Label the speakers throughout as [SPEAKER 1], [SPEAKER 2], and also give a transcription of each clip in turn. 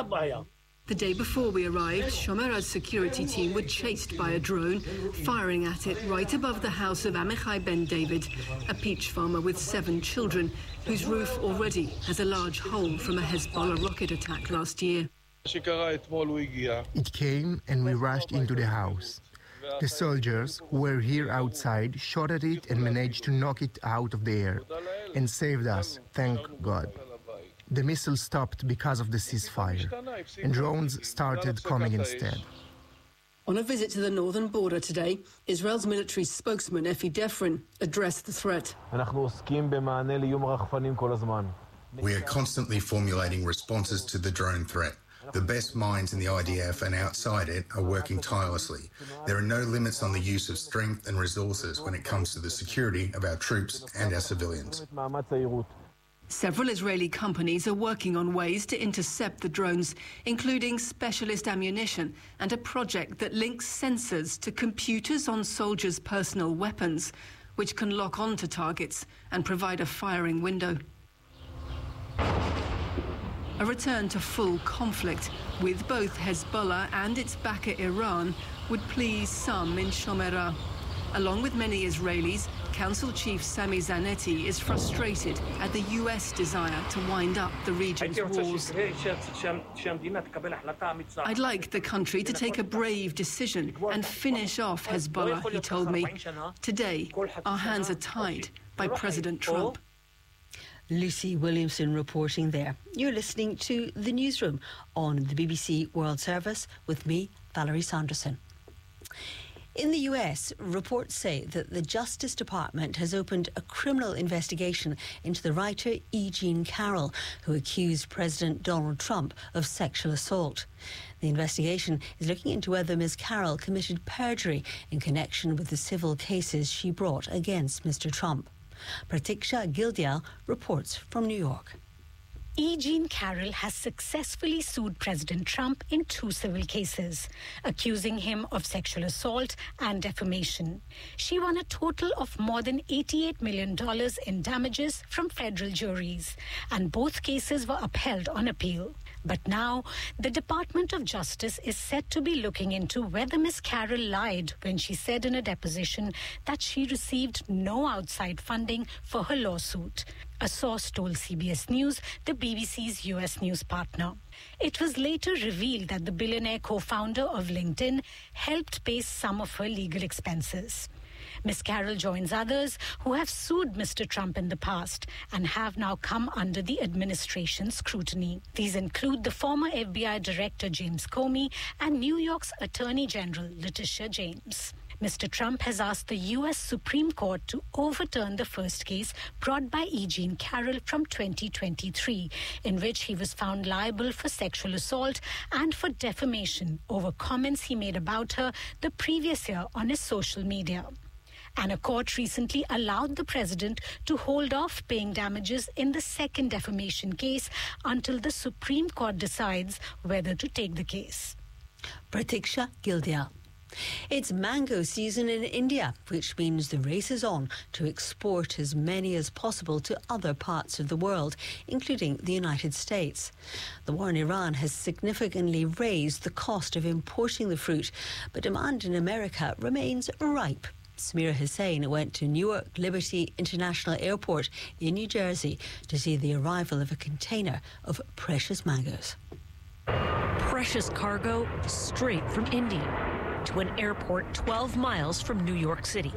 [SPEAKER 1] The day before we arrived, Shomera's security team were chased by a drone, firing at it right above the house of Amichai Ben David, a peach farmer with 7 children, whose roof already has a large hole from a Hezbollah rocket attack last year.
[SPEAKER 2] It came and we rushed into the house. The soldiers who were here outside shot at it and managed to knock it out of the air and saved us, thank God. The missile stopped because of the ceasefire, and drones started coming instead.
[SPEAKER 1] On a visit to the northern border today, Israel's military spokesman, Efi Defrin, addressed the threat.
[SPEAKER 3] We are constantly formulating responses to the drone threat. The best minds in the IDF and outside it are working tirelessly. There are no limits on the use of strength and resources when it comes to the security of our troops and our civilians.
[SPEAKER 1] Several Israeli companies are working on ways to intercept the drones, including specialist ammunition and a project that links sensors to computers on soldiers' personal weapons, which can lock onto targets and provide a firing window. A return to full conflict with both Hezbollah and its backer Iran would please some in Shomera. Along with many Israelis, Council Chief Sami Zanetti is frustrated at the US desire to wind up the region's wars. I'd like the country to take a brave decision and finish off Hezbollah, he told me. Today, our hands are tied by President Trump.
[SPEAKER 4] Lucy Williamson reporting there. You're listening to The Newsroom on the BBC World Service with me, Valerie Sanderson. In the US, reports say that the Justice Department has opened a criminal investigation into the writer E. Jean Carroll, who accused President Donald Trump of sexual assault. The investigation is looking into whether Ms. Carroll committed perjury in connection with the civil cases she brought against Mr. Trump. Pratiksha Gildial reports from New York.
[SPEAKER 5] E. Jean Carroll has successfully sued President Trump in 2 civil cases, accusing him of sexual assault and defamation. She won a total of more than $88 million in damages from federal juries, and both cases were upheld on appeal. But now, the Department of Justice is said to be looking into whether Ms. Carroll lied when she said in a deposition that she received no outside funding for her lawsuit. A source told CBS News, the BBC's US news partner. It was later revealed that the billionaire co-founder of LinkedIn helped pay some of her legal expenses. Ms. Carroll joins others who have sued Mr. Trump in the past and have now come under the administration's scrutiny. These include the former FBI Director James Comey and New York's Attorney General Letitia James. Mr. Trump has asked the U.S. Supreme Court to overturn the first case brought by E. Jean Carroll from 2023, in which he was found liable for sexual assault and for defamation over comments he made about her the previous year on his social media. And a court recently allowed the president to hold off paying damages in the second defamation case until the Supreme Court decides whether to take the case.
[SPEAKER 4] Pratiksha Gildial. It's mango season in India, which means the race is on to export as many as possible to other parts of the world, including the United States. The war in Iran has significantly raised the cost of importing the fruit, but demand in America remains ripe. Samira Hussain went to Newark Liberty International Airport in New Jersey to see the arrival of a container of precious mangoes.
[SPEAKER 6] Precious cargo straight from India to an airport 12 miles from New York City.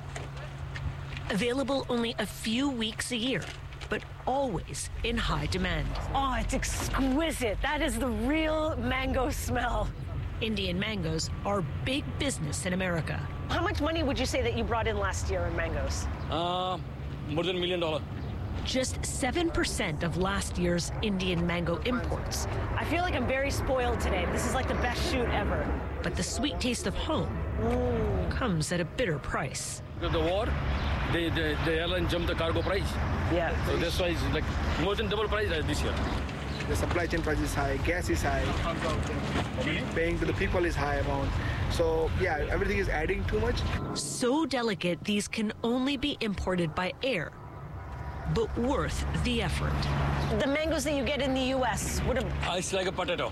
[SPEAKER 6] Available only a few weeks a year, but always in high demand.
[SPEAKER 7] Oh, it's exquisite. That is the real mango smell.
[SPEAKER 6] Indian mangoes are big business in America.
[SPEAKER 7] How much money would you say that you brought in last year in mangoes?
[SPEAKER 8] More than $1 million.
[SPEAKER 6] Just 7% of last year's Indian mango imports.
[SPEAKER 7] I feel like I'm very spoiled today. This is like the best shoot ever.
[SPEAKER 6] But the sweet taste of home comes at a bitter price.
[SPEAKER 8] The war, the airline jumped the cargo price.
[SPEAKER 7] Yeah.
[SPEAKER 8] So that's why it's like more than double price this year.
[SPEAKER 9] The supply chain price is high, gas is high, paying to the people is high amount. So, yeah, everything is adding too much.
[SPEAKER 6] So delicate, these can only be imported by air, but worth the effort.
[SPEAKER 7] The mangoes that you get in the U.S.,
[SPEAKER 8] It's like a potato.